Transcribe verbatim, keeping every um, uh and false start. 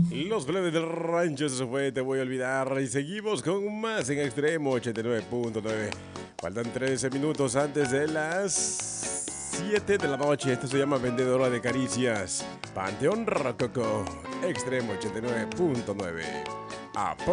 Los Plebes del Rancho, eso fue Te Voy a Olvidar. Y seguimos con más en Extremo ochenta y nueve punto nueve. Faltan trece minutos antes de las siete de la noche. Esto se llama Vendedora de Caricias. Panteón Rococo, Extremo ochenta y nueve punto nueve.